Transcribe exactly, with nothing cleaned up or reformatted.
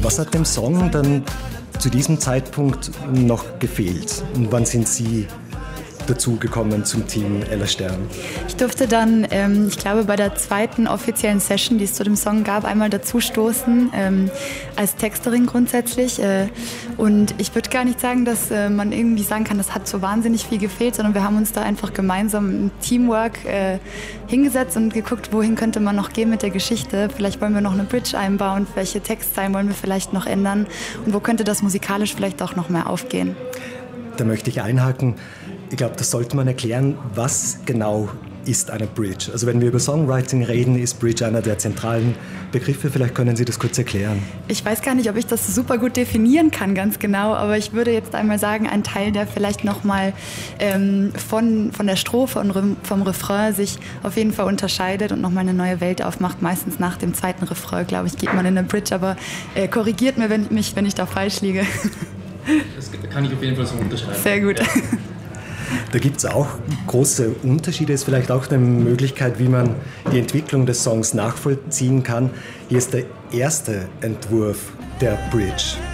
Was hat dem Song dann zu diesem Zeitpunkt noch gefehlt? Und wann sind Sie dazugekommen zum Team Ella Stern? Ich durfte dann, ähm, ich glaube, bei der zweiten offiziellen Session, die es zu dem Song gab, einmal dazustoßen, ähm, als Texterin grundsätzlich. Äh, und ich würde gar nicht sagen, dass äh, man irgendwie sagen kann, das hat so wahnsinnig viel gefehlt, sondern wir haben uns da einfach gemeinsam im Teamwork äh, hingesetzt und geguckt, wohin könnte man noch gehen mit der Geschichte. Vielleicht wollen wir noch eine Bridge einbauen, welche Textzeilen wollen wir vielleicht noch ändern und wo könnte das musikalisch vielleicht auch noch mehr aufgehen. Da möchte ich einhaken. Ich glaube, das sollte man erklären, was genau ist eine Bridge. Also wenn wir über Songwriting reden, ist Bridge einer der zentralen Begriffe. Vielleicht können Sie das kurz erklären. Ich weiß gar nicht, ob ich das super gut definieren kann, ganz genau, aber ich würde jetzt einmal sagen, ein Teil, der vielleicht nochmal ähm, von, von der Strophe und vom Refrain sich auf jeden Fall unterscheidet und nochmal eine neue Welt aufmacht. Meistens nach dem zweiten Refrain, glaube ich, geht man in eine Bridge, aber äh, korrigiert mir wenn, mich, wenn ich da falsch liege. Das kann ich auf jeden Fall so unterschreiben. Sehr gut. Ja. Da gibt es auch große Unterschiede, ist vielleicht auch eine Möglichkeit, wie man die Entwicklung des Songs nachvollziehen kann. Hier ist der erste Entwurf der Bridge.